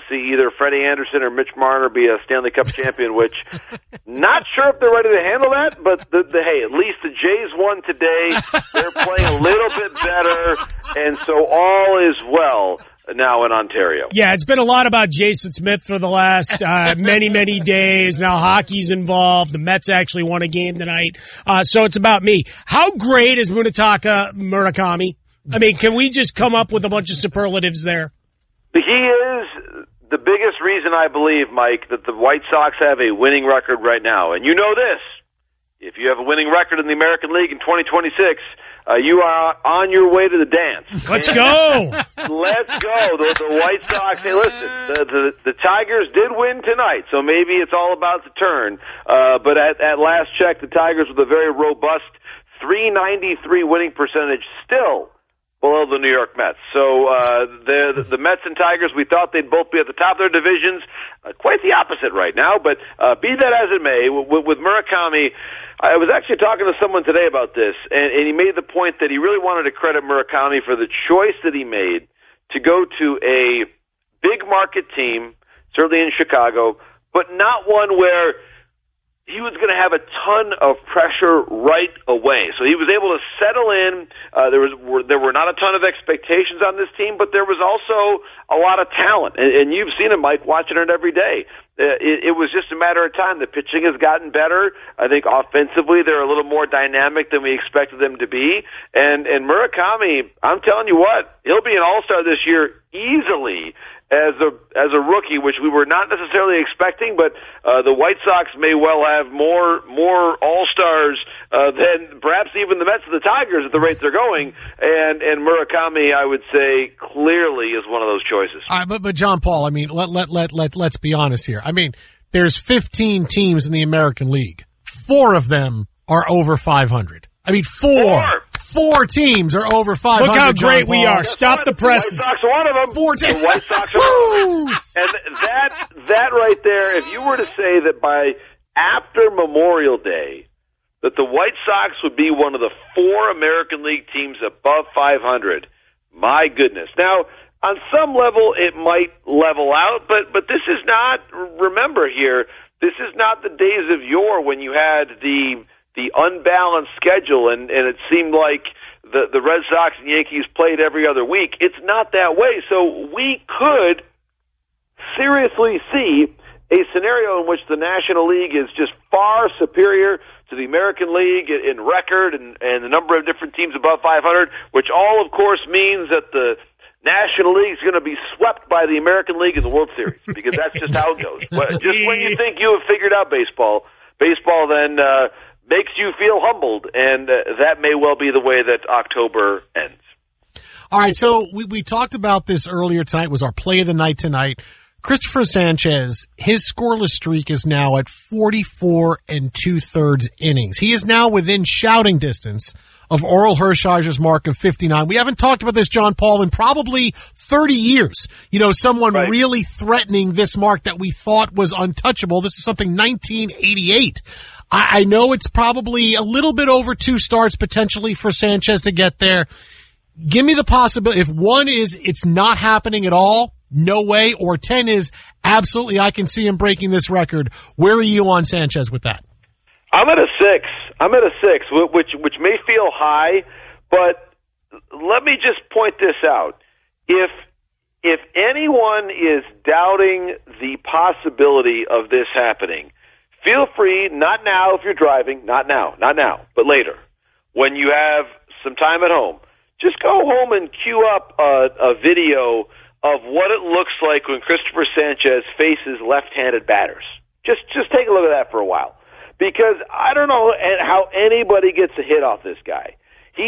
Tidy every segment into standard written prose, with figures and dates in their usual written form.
see either Freddie Anderson or Mitch Marner be a Stanley Cup champion, which not sure if they're ready to handle that, but hey, at least the Jays won today. They're playing a little bit better, and so all is well now in Ontario. Yeah, it's been a lot about Jason Smith for the last many days. Now hockey's involved. The Mets actually won a game tonight. So it's about me. How great is Munetaka Murakami? I mean, can we just come up with a bunch of superlatives there? He is the biggest reason, I believe, Mike, that the White Sox have a winning record right now. And you know this. If you have a winning record in the American League in 2026, you are on your way to the dance. Let's go. Let's go. The White Sox, hey, listen, the Tigers did win tonight, so maybe it's all about the turn. But at last check, the Tigers with a very robust .393 winning percentage still below the New York Mets. So the Mets and Tigers, we thought they'd both be at the top of their divisions. Quite the opposite right now, but be that as it may, with Murakami, I was actually talking to someone today about this, and he made the point that he really wanted to credit Murakami for the choice that he made to go to a big market team, certainly in Chicago, but not one where he was going to have a ton of pressure right away. So he was able to settle in. There were not a ton of expectations on this team, but there was also a lot of talent. And you've seen it, Mike, watching it every day. It was just a matter of time. The pitching has gotten better. I think offensively they're a little more dynamic than we expected them to be. And Murakami, I'm telling you what, he'll be an all-star this year easily as a rookie, which we were not necessarily expecting, but the White Sox may well have more all-stars than perhaps even the Mets and the Tigers at the rate they're going, and Murakami, I would say, clearly is one of those choices. All right, but John Paul, I mean, let's be honest here. I mean, there's 15 teams in the American League. 4 of them are over 500. I mean, 4 teams are over 500. Look how great we are. Stop the presses. The White Sox are one of them. 4 teams. The White Sox are one of them. And that right there, if you were to say that by after Memorial Day, that the White Sox would be one of the 4 American League teams above 500, my goodness. Now, on some level, it might level out, but this is not, remember here, this is not the days of yore when you had the unbalanced schedule and it seemed like the Red Sox and Yankees played every other week. It's not that way. So we could seriously see a scenario in which the National League is just far superior to the American League in record and the number of different teams above 500, which all, of course, means that the National League is going to be swept by the American League in the World Series, because that's just how it goes. Just when you think you have figured out baseball then makes you feel humbled, and that may well be the way that October ends. All right, so we talked about this earlier tonight, was our play of the night tonight. Christopher Sanchez, his scoreless streak is now at 44 2/3 innings. He is now within shouting distance of Orel Hershiser's mark of 59. We haven't talked about this, John Paul, in probably 30 years. You know, someone really threatening this mark that we thought was untouchable. This is something 1988. I know it's probably a little bit over 2 starts potentially for Sanchez to get there. Give me the possibility. If 1 is it's not happening at all, no way, or 10 is absolutely I can see him breaking this record, where are you on Sanchez with that? I'm at a 6. Which may feel high, but let me just point this out. If anyone is doubting the possibility of this happening, feel free, not now if you're driving, not now, but later, when you have some time at home, just go home and queue up a video of what it looks like when Christopher Sanchez faces left-handed batters. Just take a look at that for a while. Because I don't know how anybody gets a hit off this guy.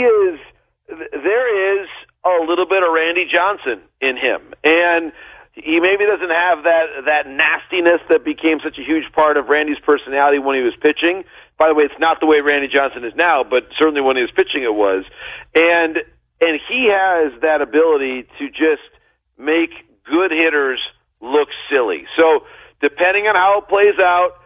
There is a little bit of Randy Johnson in him. And he maybe doesn't have that nastiness that became such a huge part of Randy's personality when he was pitching. By the way, it's not the way Randy Johnson is now, but certainly when he was pitching it was. And he has that ability to just make good hitters look silly. So depending on how it plays out,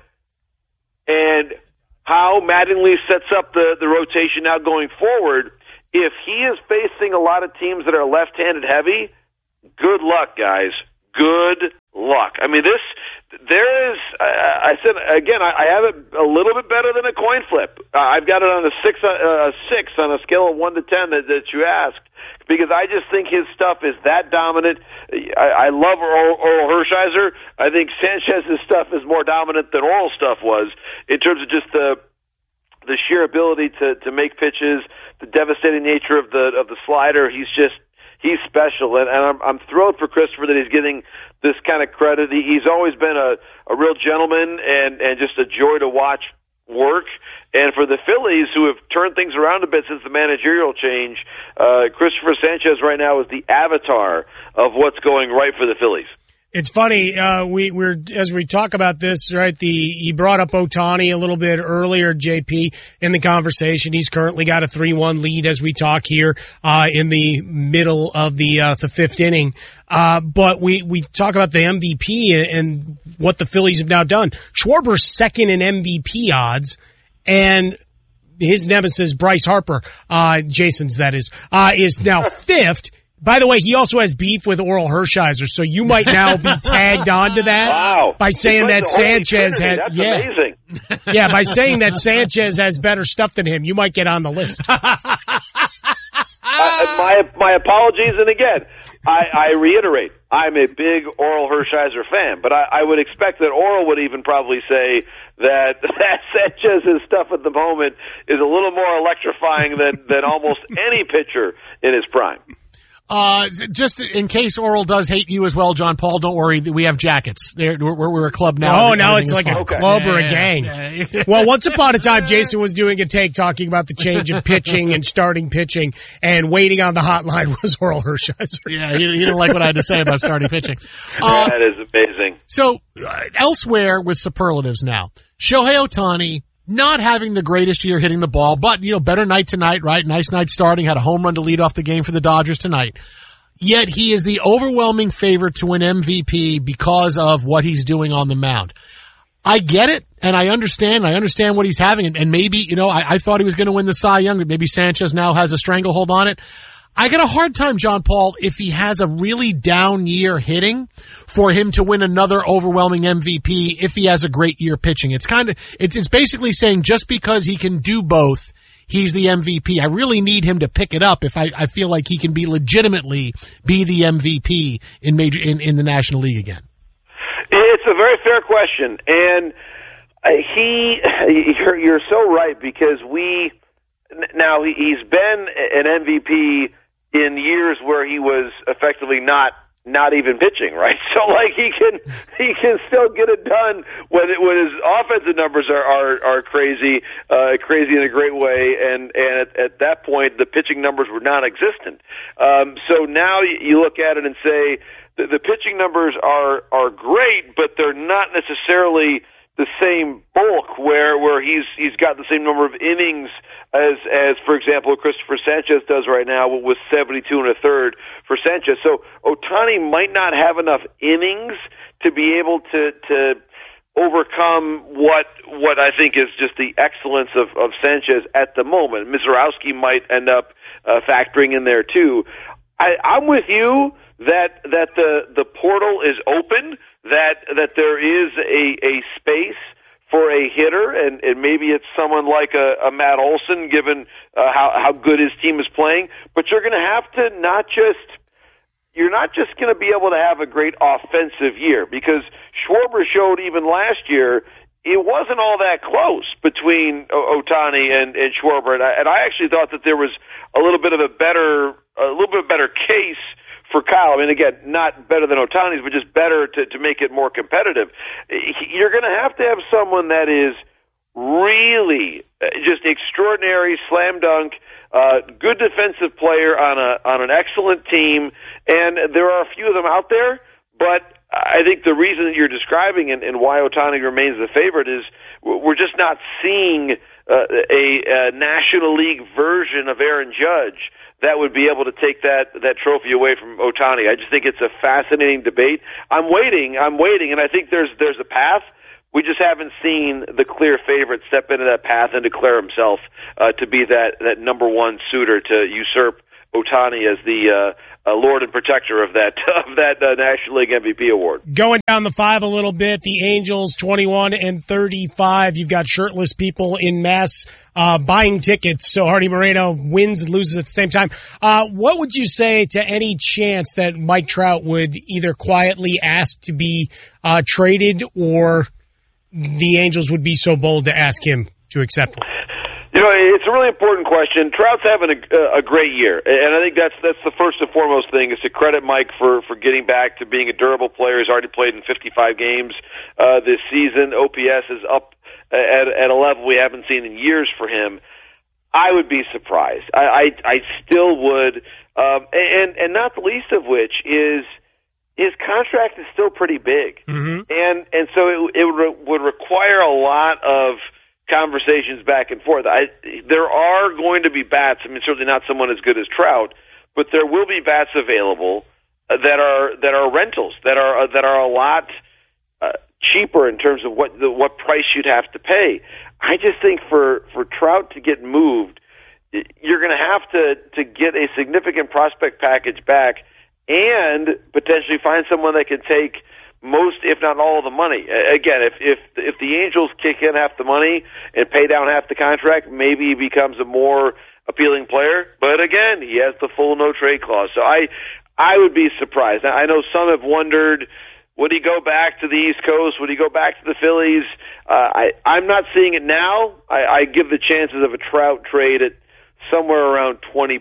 and how Mattingly sets up the rotation now going forward, if he is facing a lot of teams that are left-handed heavy, good luck, guys. Good luck. luck. I mean, there is, I said, again, I have it a little bit better than a coin flip. I've got it on a 6 on a scale of 1 to 10 that you asked, because I just think his stuff is that dominant. I love Oral Hershiser. I think Sanchez's stuff is more dominant than Oral stuff was in terms of just the sheer ability to make pitches, the devastating nature of the slider. He's special, and I'm thrilled for Christopher that he's getting this kind of credit. He's always been a real gentleman and just a joy to watch work. And for the Phillies, who have turned things around a bit since the managerial change, Christopher Sanchez right now is the avatar of what's going right for the Phillies. It's funny, we're as we talk about this, right? He brought up Ohtani a little bit earlier, JP, in the conversation. He's currently got a 3-1 lead as we talk here, in the middle of the fifth inning. But we talk about the MVP and what the Phillies have now done. Schwarber's second in MVP odds, and his nemesis, Bryce Harper, Jason's that is now fifth. By the way, he also has beef with Oral Hershiser, so you might now be tagged onto that by saying that Sanchez has. That's amazing. Yeah, by saying that Sanchez has better stuff than him, you might get on the list. My apologies, and again, I reiterate, I'm a big Oral Hershiser fan, but I would expect that Oral would even probably say that Sanchez's stuff at the moment is a little more electrifying than almost any pitcher in his prime. Just in case Oral does hate you as well, John Paul, don't worry. We have jackets. We're a club now. Oh, now it's like a club or a gang. Yeah. Well, once upon a time, Jason was doing a take talking about the change in pitching and starting pitching, and waiting on the hotline was Oral Hershiser. Yeah, he didn't like what I had to say about starting pitching. That is amazing. So, elsewhere with superlatives now. Shohei Ohtani, not having the greatest year hitting the ball, but, better night tonight, right? Nice night starting, had a home run to lead off the game for the Dodgers tonight. Yet he is the overwhelming favorite to win MVP because of what he's doing on the mound. I get it, and I understand what he's having, and maybe, I thought he was going to win the Cy Young, but maybe Sanchez now has a stranglehold on it. I got a hard time, John Paul, if he has a really down year hitting, for him to win another overwhelming MVP if he has a great year pitching. It's basically saying just because he can do both, he's the MVP. I really need him to pick it up if I feel like he can legitimately be the MVP in the National League again. It's a very fair question, and you're so right, because he's been an MVP in years where he was effectively not even pitching, right? So he can still get it done when his offensive numbers are crazy in a great way, and at that point the pitching numbers were non-existent. So now you look at it and say the pitching numbers are great, but they're not necessarily the same bulk where he's got the same number of innings as for example Christopher Sanchez does right now with 72 1/3 for Sanchez. So Ohtani might not have enough innings to be able to overcome what I think is just the excellence of Sanchez at the moment. Mizorowski might end up factoring in there too. I'm with you that the portal is open, that there is a space for a hitter, and maybe it's someone like a Matt Olson, given how good his team is playing. But you're going to have to you're not just going to be able to have a great offensive year, because Schwarber showed even last year it wasn't all that close between Ohtani and Schwarber, and I actually thought that there was a little bit better case for Kyle. I mean, again, not better than Ohtani's, but just better to make it more competitive. You're going to have someone that is really just extraordinary, slam dunk, good defensive player on an excellent team, and there are a few of them out there, but I think the reason that you're describing and why Ohtani remains the favorite is we're just not seeing a National League version of Aaron Judge that would be able to take that trophy away from Ohtani. I just think it's a fascinating debate. I'm waiting, and I think there's a path. We just haven't seen the clear favorite step into that path and declare himself to be that number one suitor to usurp Ohtani as the Lord and protector of that National League MVP award. Going down the 5 a little bit, the Angels 21-35. You've got shirtless people in mass buying tickets, so Artie Moreno wins and loses at the same time. What would you say to any chance that Mike Trout would either quietly ask to be traded, or the Angels would be so bold to ask him to accept one? It's a really important question. Trout's having a great year, and I think that's the first and foremost thing, is to credit Mike for getting back to being a durable player. He's already played in 55 games this season. OPS is up at a level we haven't seen in years for him. I would be surprised. I still would, and not the least of which is his contract is still pretty big, and so it would require a lot of conversations back and forth. There are going to be bats. I mean, certainly not someone as good as Trout, but there will be bats available that are rentals, that are a lot cheaper in terms of what price you'd have to pay. I just think for Trout to get moved, you're going to have to get a significant prospect package back, and potentially find someone that can take most, if not all, of the money. Again, if the Angels kick in half the money and pay down half the contract, maybe he becomes a more appealing player. But again, he has the full no trade clause. So I would be surprised. I know some have wondered, would he go back to the East Coast? Would he go back to the Phillies? I'm not seeing it now. I give the chances of a Trout trade at somewhere around 20%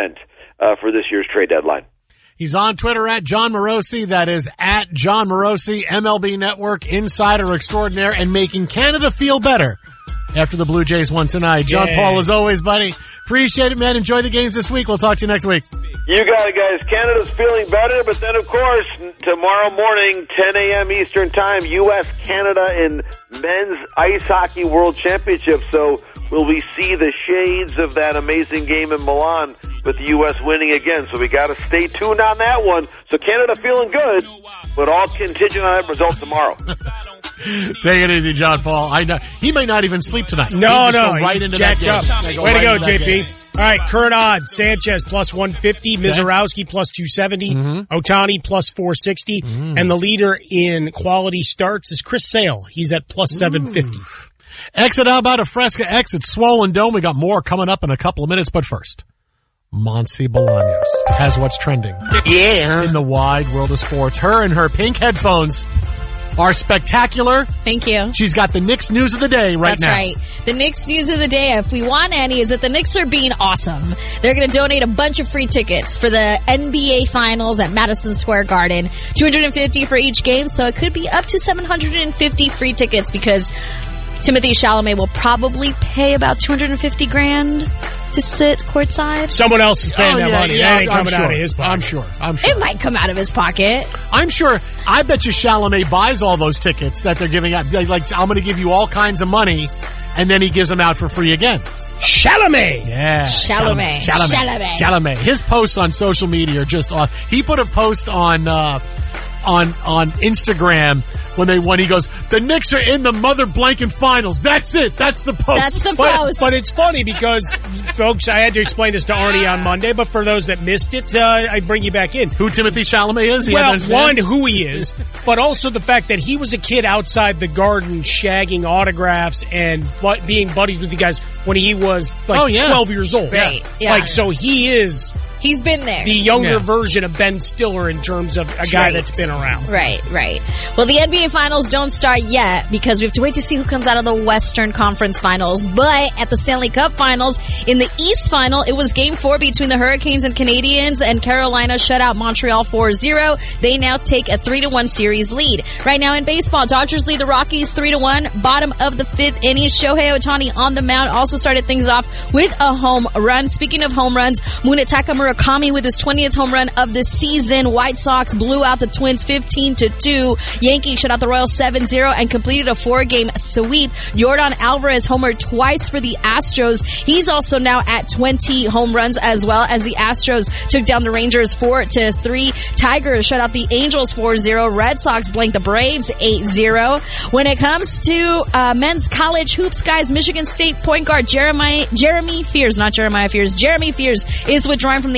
for this year's trade deadline. He's on Twitter at Jon Morosi. That is at Jon Morosi, MLB Network insider extraordinaire, and making Canada feel better after the Blue Jays won tonight. John Paul, as always, buddy. Appreciate it, man. Enjoy the games this week. We'll talk to you next week. You got it, guys. Canada's feeling better, but then, of course, tomorrow morning, 10 a.m. Eastern Time, U.S.-Canada in Men's Ice Hockey World Championship. So will we see the shades of that amazing game in Milan with the U.S. winning again? So we got to stay tuned on that one. So Canada feeling good, but all contingent on that result tomorrow. Take it easy, John Paul. I know he may not even sleep tonight. No, right into that game. Way to go, JP. All right, current odds: Sanchez plus 150, Mizorowski plus 270, Ohtani plus 460, and the leader in quality starts is Chris Sale. He's at plus 750. Exit out about a Fresca exit Swollen Dome. We got more coming up in a couple of minutes, but first, Monse Bolaños has what's trending. Yeah. In the wide world of sports. Her and her pink headphones are spectacular. Thank you. She's got the Knicks news of the day now. That's right. The Knicks news of the day, if we want any, is that the Knicks are being awesome. They're going to donate a bunch of free tickets for the NBA Finals at Madison Square Garden. $250 for each game, so it could be up to 750 free tickets, because Timothée Chalamet will probably pay about $250,000 to sit courtside. Someone else is paying that money. That ain't coming out of his pocket. I'm sure. It might come out of his pocket. I'm sure. I bet you Chalamet buys all those tickets that they're giving out. Like, I'm going to give you all kinds of money, and then he gives them out for free again. Chalamet! Yeah. Chalamet. His posts on social media are just off. He put a post on Instagram when he goes, the Knicks are in the mother blanket finals. That's it. That's the post. That's the post. But it's funny because, folks, I had to explain this to Arnie on Monday, but for those that missed it, I bring you back in. Who Timothée Chalamet is? Well, one, who he is, but also the fact that he was a kid outside the Garden shagging autographs and being buddies with the guys when he was 12 years old. Right. Yeah. So he's been there. The younger version of Ben Stiller in terms of a guy that's been around. Right. Well, the NBA Finals don't start yet because we have to wait to see who comes out of the Western Conference Finals. But at the Stanley Cup Finals, in the East Final, it was Game 4 between the Hurricanes and Canadiens, and Carolina shut out Montreal 4-0. They now take a 3-1 series lead. Right now in baseball, Dodgers lead the Rockies 3-1. Bottom of the 5th inning, Shohei Ohtani on the mound also started things off with a home run. Speaking of home runs, Munetaka Murakami with his 20th home run of the season. White Sox blew out the Twins 15-2. Yankees shut out the Royals 7-0 and completed a 4-game sweep. Yordan Alvarez homered twice for the Astros. He's also now at 20 home runs, as well as the Astros took down the Rangers 4-3. Tigers shut out the Angels 4-0. Red Sox blanked the Braves 8-0. When it comes to men's college hoops, guys, Michigan State point guard Jeremy Fears is withdrawing from the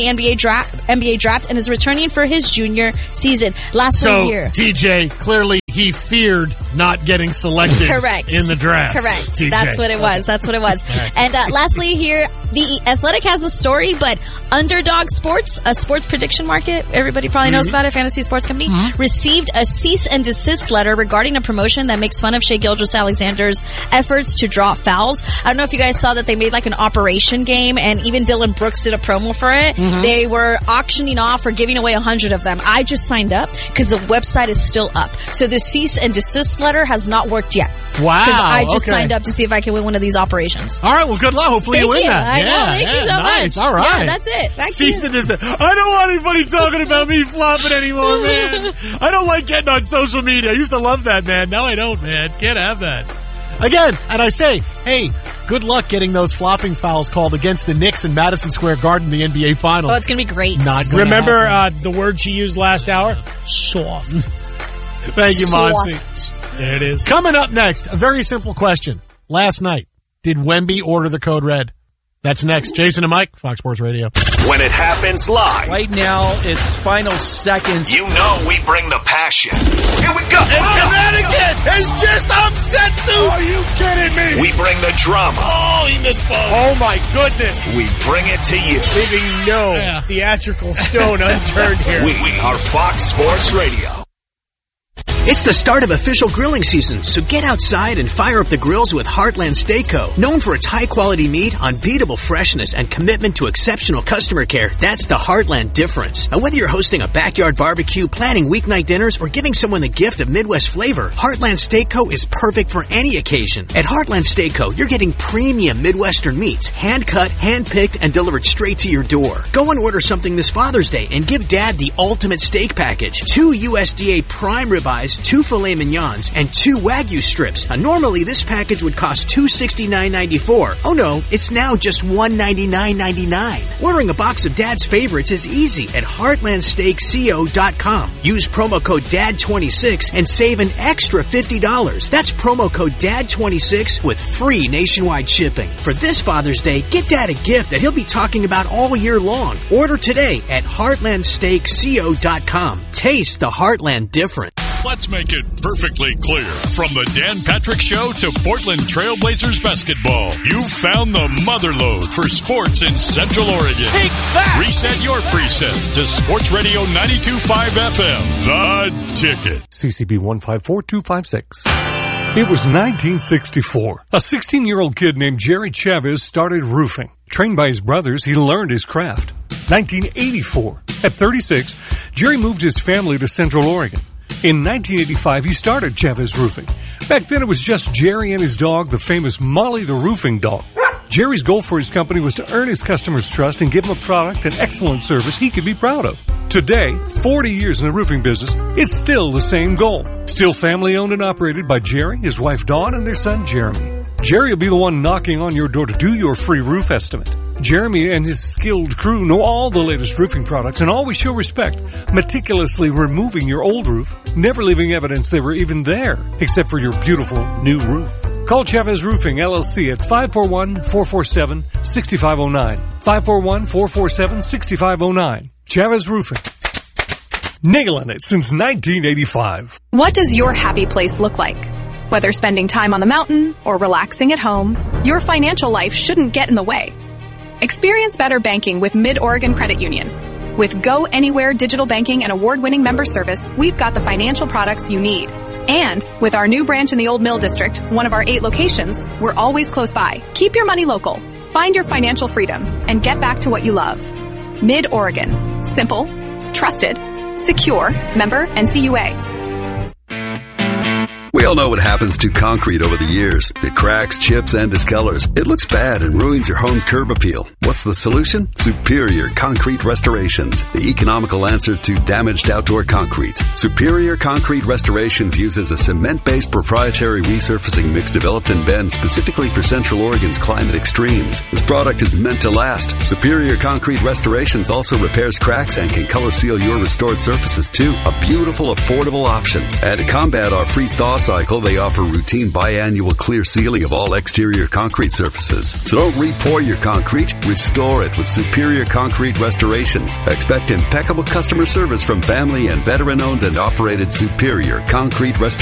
the NBA draft and is returning for his junior season. Lastly here. TJ, clearly he feared not getting selected Correct. in the draft. Correct. TJ. That's what it was. Right. And lastly here, the Athletic has a story, but Underdog Sports, a sports prediction market, everybody probably knows about it, fantasy sports company, received a cease and desist letter regarding a promotion that makes fun of Shai Gilgeous-Alexander's efforts to draw fouls. I don't know if you guys saw that they made like an operation game, and even Dylan Brooks did a promo for it. They were auctioning off or giving away 100 of them. I just signed up because the website is still up. So the cease and desist letter has not worked yet. Wow. Because I just signed up to see if I can win one of these operations. All right, well, good luck. Hopefully you win that. I know. Thank you so nice. much. All right. Yeah, that's it. Back to you. Cease and desist. I don't want anybody talking about me flopping anymore, man. I don't like getting on social media. I used to love that, man. Now I don't, man. Can't have that. Again, and I say, hey, good luck getting those flopping fouls called against the Knicks in Madison Square Garden in the NBA Finals. Oh, it's going to be great. Not gonna Remember happen. the word she used last hour? Soft. Thank you, Monty. There it is. Coming up next, a very simple question. Last night, did Wemby order the code red? That's next. Jason and Mike, Fox Sports Radio. When it happens live. Right now, it's final seconds. You know we bring the passion. Here we go. Connecticut is just upset, dude. Are you kidding me? We bring the drama. Oh, he missed both. Oh, my goodness. We bring it to you. Leaving no theatrical stone unturned here. We are Fox Sports Radio. It's the start of official grilling season, so get outside and fire up the grills with Heartland Steak Co. Known for its high-quality meat, unbeatable freshness, and commitment to exceptional customer care, that's the Heartland difference. And whether you're hosting a backyard barbecue, planning weeknight dinners, or giving someone the gift of Midwest flavor, Heartland Steak Co. is perfect for any occasion. At Heartland Steak Co., you're getting premium Midwestern meats, hand-cut, hand-picked, and delivered straight to your door. Go and order something this Father's Day and give Dad the ultimate steak package. 2 USDA prime ribeyes, 2 filet mignons, and 2 Wagyu strips. Now, normally this package would cost $269.94. Oh no, it's now just $199.99. Ordering a box of Dad's favorites is easy at HeartlandSteakCo.com. Use promo code DAD26 and save an extra $50. That's promo code DAD26 with free nationwide shipping. For this Father's Day, get Dad a gift that he'll be talking about all year long. Order today at HeartlandSteakCo.com. Taste the Heartland difference. Let's make it perfectly clear. From the Dan Patrick Show to Portland Trailblazers basketball, you found the motherlode for sports in Central Oregon. Take that! Reset your preset to Sports Radio 92.5 FM. The Ticket. CCB 154256. It was 1964. A 16-year-old kid named Jerry Chavez started roofing. Trained by his brothers, he learned his craft. 1984. At 36, Jerry moved his family to Central Oregon. In 1985, he started Chavez Roofing. Back then, it was just Jerry and his dog, the famous Molly the Roofing Dog. Jerry's goal for his company was to earn his customers' trust and give them a product and excellent service he could be proud of. Today, 40 years in the roofing business, it's still the same goal. Still family-owned and operated by Jerry, his wife Dawn, and their son Jeremy. Jerry will be the one knocking on your door to do your free roof estimate. Jeremy and his skilled crew know all the latest roofing products and always show respect, meticulously removing your old roof, never leaving evidence they were even there, except for your beautiful new roof. Call Chavez Roofing, LLC at 541-447-6509. 541-447-6509. Chavez Roofing. Nailing it since 1985. What does your happy place look like? Whether spending time on the mountain or relaxing at home, your financial life shouldn't get in the way. Experience better banking with Mid-Oregon Credit Union. With Go Anywhere digital banking and award-winning member service, we've got the financial products you need. And with our new branch in the Old Mill District, one of our 8 locations, we're always close by. Keep your money local. Find your financial freedom and get back to what you love. Mid-Oregon. Simple, trusted, secure, member NCUA. We all know what happens to concrete over the years. It cracks, chips, and discolors. It looks bad and ruins your home's curb appeal. What's the solution? Superior Concrete Restorations, the economical answer to damaged outdoor concrete. Superior Concrete Restorations uses a cement-based proprietary resurfacing mix developed in Bend specifically for Central Oregon's climate extremes. This product is meant to last. Superior Concrete Restorations also repairs cracks and can color seal your restored surfaces too. A beautiful, affordable option. And to combat our freeze-thaw cycle, they offer routine biannual clear sealing of all exterior concrete surfaces. So don't re-pour your concrete, restore it with Superior Concrete Restorations. Expect impeccable customer service from family and veteran-owned and operated Superior Concrete Restorations.